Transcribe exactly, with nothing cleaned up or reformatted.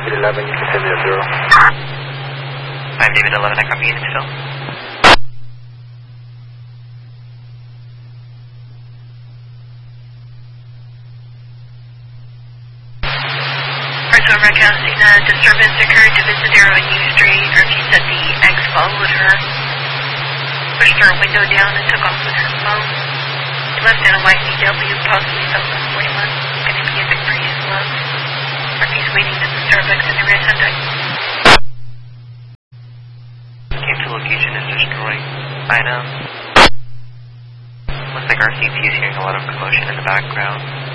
David eleven, you can send me a zero. five David eleven, I copy unit still. Person recounting a disturbance occurred to visit Arrow and U Street, or if you said the ex followed her, pushed her window down and took off with her phone. He left in a white V W, possibly stolen forty-one, and a music for his love. Murphy's waiting at the Starbucks in the red Hyundai. Came to location is destroyed. Item. Looks like our C P is hearing a lot of commotion in the background.